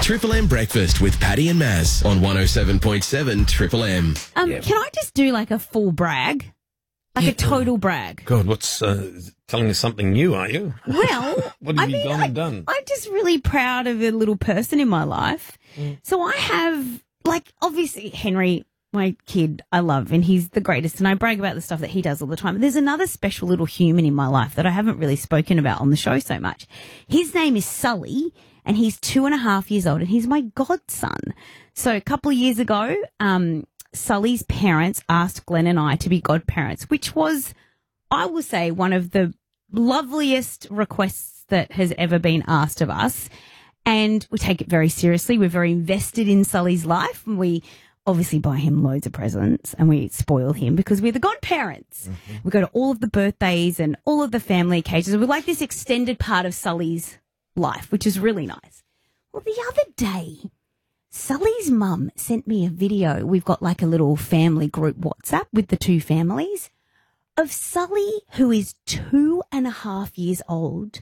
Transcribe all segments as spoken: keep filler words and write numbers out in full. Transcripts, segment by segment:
Triple M Breakfast with Paddy and Maz on one oh seven point seven Triple M. Um, Yeah. Can I just do like a full brag? Like a total brag? God, what's uh, telling us something new, are you? Well, What have I you mean, gone I, and done? I'm just really proud of a little person in my life. So I have, like, obviously Henry, my kid, I love, and he's the greatest, and I brag about the stuff that he does all the time. But there's another special little human in my life that I haven't really spoken about on the show so much. His name is Sully, and he's two and a half years old, and he's my godson. So a couple of years ago, um, Sully's parents asked Glenn and I to be godparents, which was, I will say, one of the loveliest requests that has ever been asked of us. And we take it very seriously. We're very invested in Sully's life. And we obviously buy him loads of presents and we spoil him because we're the godparents. Mm-hmm. We go to all of the birthdays and all of the family occasions. We're like this extended part of Sully's life, which is really nice. Well, the other day, Sully's mum sent me a video. We've got like a little family group WhatsApp with the two families of Sully, who is two and a half years old,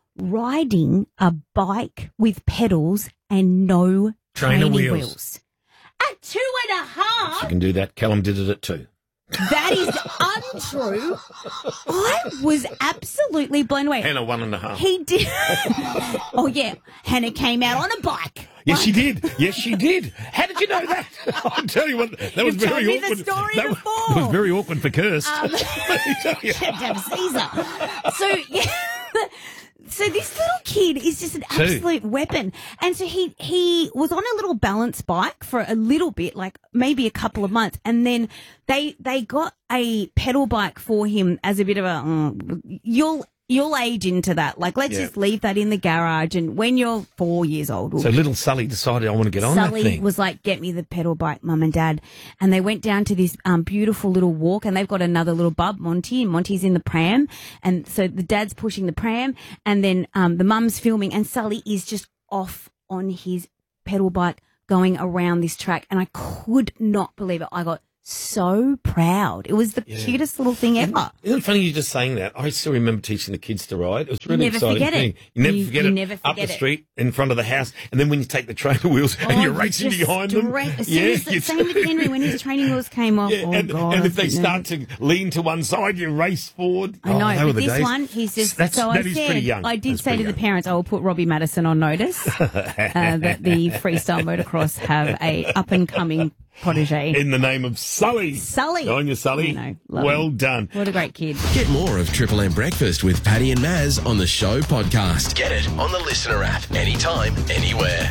riding a bike with pedals and no Trainer training wheels. wheels. At two and a half? You can do that. Callum did it at two. That is untrue. I was absolutely blown away. Hannah, one and a half. He did. Oh, yeah. Hannah came out on a bike. Yes, she did. Yes, she did. How did you know that? I'll tell you what, that was You've very told me the awkward. story that, before. Was, that was very awkward for Kirst. Um, Let me tell you. Had to have Caesar. So, yeah. So this little kid is just an Two. absolute weapon. And so he, he was on a little balance bike for a little bit, like maybe a couple of months. And then they, they got a pedal bike for him as a bit of a, mm, you'll, you'll age into that. Like, let's Yeah. just leave that in the garage. And when you're four years old, So little Sully decided, I want to get on Sully that thing. was like, get me the pedal bike, mum and dad. And they went down to this um, beautiful little walk, and they've got another little bub, Monty, and Monty's in the pram. And so the dad's pushing the pram, and then um, the mum's filming, and Sully is just off on his pedal bike going around this track. And I could not believe it. I got so proud. It was the Yeah. cutest little thing ever. Isn't it funny you just saying that? I still remember teaching the kids to ride. It was really never exciting. forget it. thing. You never You- forget you it. never Up the forget it. street, in front of the house, and then when you take the trainer wheels and Oh, you're you racing just behind them. direct- As soon as the, you- same with Henry when his training wheels came off. Yeah, oh, and, God, and if they I start to lean to one side, you race forward. I know, oh, they were but the this days. one, he's just, That's, so I that is said, pretty young. I did That's say to pretty the young. parents, I will put Robbie Madison on notice uh, that the freestyle motocross have a up-and-coming protege. In the name of Sully. Sully. On you, Sully. I know, love well him. done. What a great kid. Get more of Triple M Breakfast with Paddy and Maz on the show podcast. Get it on the Listener app anytime, anywhere.